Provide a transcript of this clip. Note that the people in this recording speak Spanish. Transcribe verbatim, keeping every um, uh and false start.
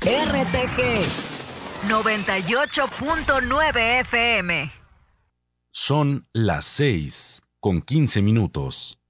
R T G noventa y ocho punto nueve F M. Son las seis con quince minutos.